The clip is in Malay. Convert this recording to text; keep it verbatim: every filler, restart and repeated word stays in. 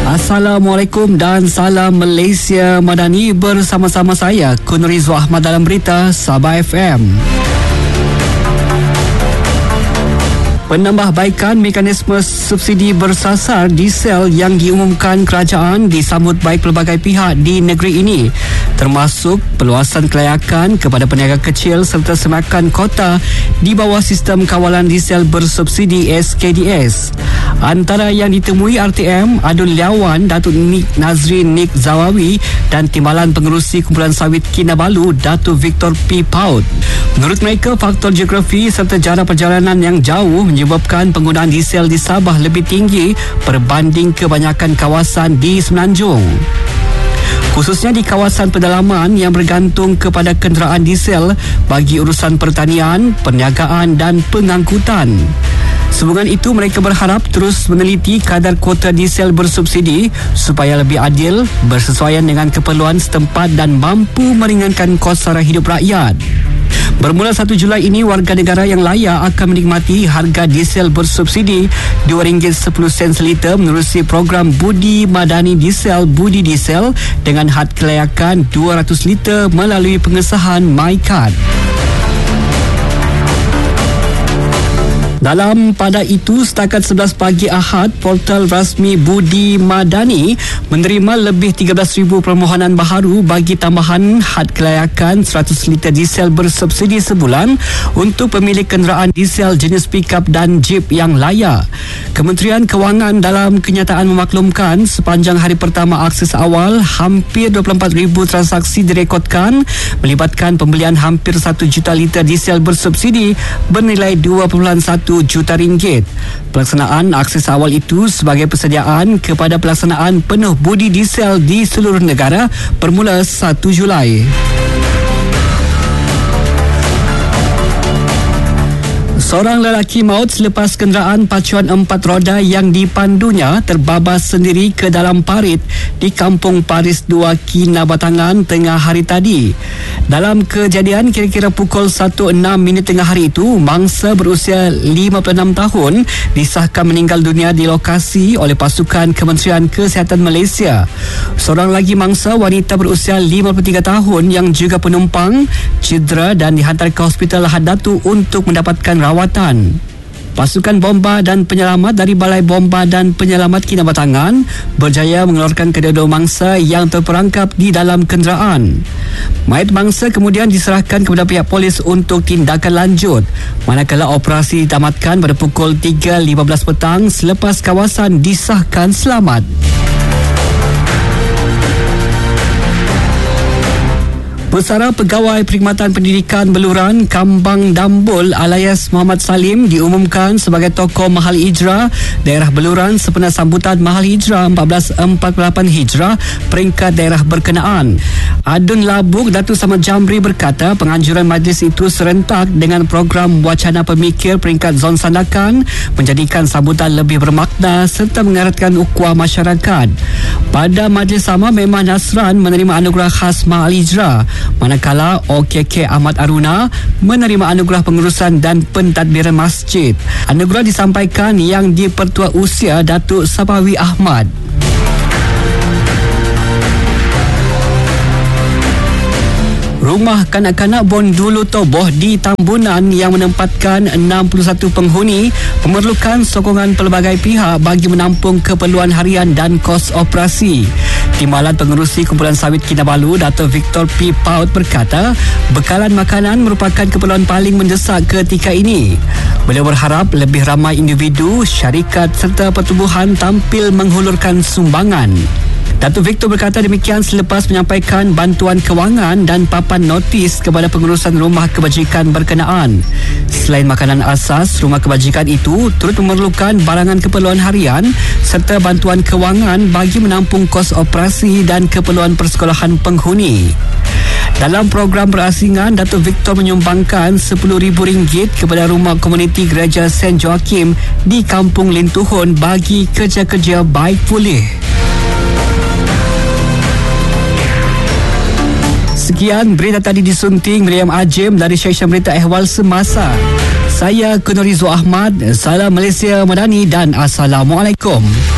Assalamualaikum dan salam Malaysia Madani, bersama-sama saya Kun Rizwa Ahmad dalam berita Sabah F M. Penambahbaikan mekanisme subsidi bersasar diesel yang diumumkan kerajaan disambut baik pelbagai pihak di negeri ini, termasuk perluasan kelayakan kepada peniaga kecil serta semakan kota di bawah sistem kawalan diesel bersubsidi S K D S. Antara yang ditemui R T M, Adun Liawan, Datuk Nik Nazrin Nik Zawawi dan Timbalan Pengerusi Kumpulan Sawit Kinabalu, Datuk Victor P. Paut. Menurut mereka, faktor geografi serta jarak perjalanan yang jauh menyebabkan penggunaan diesel di Sabah lebih tinggi berbanding kebanyakan kawasan di Semenanjung, khususnya di kawasan pedalaman yang bergantung kepada kenderaan diesel bagi urusan pertanian, perniagaan dan pengangkutan. Sehubungan itu, mereka berharap terus meneliti kadar kuota diesel bersubsidi supaya lebih adil, bersesuaian dengan keperluan setempat dan mampu meringankan kos sara hidup rakyat. Bermula satu Julai ini, warga negara yang layak akan menikmati harga diesel bersubsidi dua ringgit sepuluh sen seliter menerusi program Budi Madani Diesel Budi Diesel dengan had kelayakan dua ratus liter melalui pengesahan MyCard. Dalam pada itu, setakat sebelas pagi Ahad, portal rasmi Budi Madani menerima lebih tiga belas ribu permohonan baharu bagi tambahan had kelayakan seratus liter diesel bersubsidi sebulan untuk pemilik kenderaan diesel jenis pickup dan jeep yang layak. Kementerian Kewangan dalam kenyataan memaklumkan sepanjang hari pertama akses awal, hampir dua puluh empat ribu transaksi direkodkan melibatkan pembelian hampir satu juta liter diesel bersubsidi bernilai dua perpuluhan satu juta ringgit. Pelaksanaan akses awal itu sebagai persediaan kepada pelaksanaan penuh budi diesel di seluruh negara bermula satu Julai. Seorang lelaki maut selepas kenderaan pacuan empat roda yang dipandunya terbabas sendiri ke dalam parit di Kampung Paris dua, Kinabatangan tengah hari tadi. Dalam kejadian kira-kira pukul satu enam minit tengah hari itu, mangsa berusia lima puluh enam tahun disahkan meninggal dunia di lokasi oleh pasukan Kementerian Kesihatan Malaysia. Seorang lagi mangsa wanita berusia lima puluh tiga tahun yang juga penumpang cedera dan dihantar ke Hospital Lahad Datu untuk mendapatkan rawatan. Pasukan bomba dan penyelamat dari Balai Bomba dan Penyelamat Kinabatangan berjaya mengeluarkan kedua-dua mangsa yang terperangkap di dalam kenderaan. Mayat mangsa kemudian diserahkan kepada pihak polis untuk tindakan lanjut, manakala operasi ditamatkan pada pukul tiga lima belas petang selepas kawasan disahkan selamat. Pesara Pegawai Perkhidmatan Pendidikan Beluran Kambang Dambul alias Muhammad Salim diumumkan sebagai tokoh Mahal Hijrah daerah Beluran sempena sambutan Mahal Hijrah empat belas empat puluh lapan Hijrah peringkat daerah berkenaan. Adun Labuk Datuk Samad Jamri berkata penganjuran majlis itu serentak dengan program wacana pemikir peringkat zon Sandakan menjadikan sambutan lebih bermakna serta mengeratkan ukhuwah masyarakat. Pada majlis sama, Memah Nasran menerima anugerah khas Mahal Hijrah, manakala O K K Ahmad Aruna menerima anugerah pengurusan dan pentadbiran masjid. Anugerah disampaikan yang di-Pertua Usia Datuk Sabawi Ahmad. Rumah kanak-kanak Bondulu Toboh di Tambunan yang menempatkan enam puluh satu penghuni memerlukan sokongan pelbagai pihak bagi menampung keperluan harian dan kos operasi. Timbalan Pengerusi Kumpulan Sawit Kinabalu, Datuk Victor P. Paut berkata, bekalan makanan merupakan keperluan paling mendesak ketika ini. Beliau berharap lebih ramai individu, syarikat serta pertubuhan tampil menghulurkan sumbangan. Datuk Victor berkata demikian selepas menyampaikan bantuan kewangan dan papan notis kepada pengurusan rumah kebajikan berkenaan. Selain makanan asas, rumah kebajikan itu turut memerlukan barangan keperluan harian serta bantuan kewangan bagi menampung kos operasi dan keperluan persekolahan penghuni. Dalam program berasingan, Datuk Victor menyumbangkan sepuluh ribu ringgit kepada rumah komuniti Gereja Saint Joachim di Kampung Lintuhun bagi kerja-kerja baik pulih. Sekian berita tadi disunting Miriam Ajim dari Syarikat Berita Ehwal Semasa. Saya Kun Rizwa Ahmad. Salam Malaysia Madani dan Assalamualaikum.